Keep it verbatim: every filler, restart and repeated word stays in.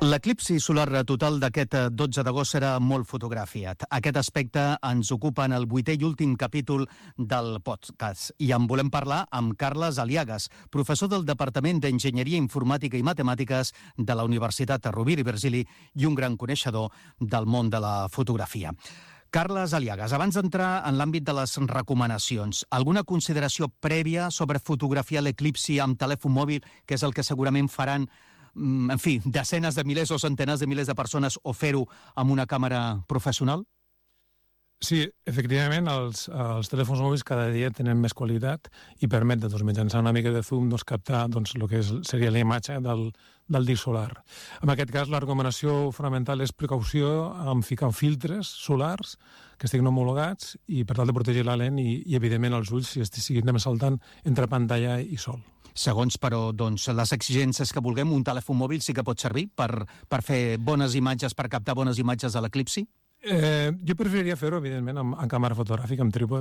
L'eclipsi solar total d'aquest dotze d'agost serà molt fotografiat. Aquest aspecte ens ocupa en el vuitè i últim capítol del podcast. I en volem parlar amb Carles Aliagas, professor del Departament d'Enginyeria Informàtica i Matemàtiques de la Universitat Rovira i Virgili i un gran coneixedor del món de la fotografia. Carles Aliagas, abans d'entrar en l'àmbit de les recomanacions, alguna consideració prèvia sobre fotografiar l'eclipsi amb telèfon mòbil, que és el que segurament faran en fi, desenes de milers o centenars de milers de persones, o fer-ho amb una càmera professional? Sí, efectivament, els, els telèfons mòbils cada dia tenen més qualitat i permeten, doncs, mitjançant una mica de zoom, doncs, captar doncs, el que és, seria la imatge del, del disc solar. En aquest cas, la recomanació fonamental és precaució en ficar filtres solars que estiguin homologats i per tal de protegir la lent i, i evidentment, els ulls si estiguin saltant entre pantalla i sol. Segons, però, doncs, les exigències que vulguem, un telèfon mòbil sí que pot servir per, per fer bones imatges, per captar bones imatges de l'eclipsi? Eh, jo preferiria fer-ho, evidentment, amb, amb càmera fotogràfica, amb trípode,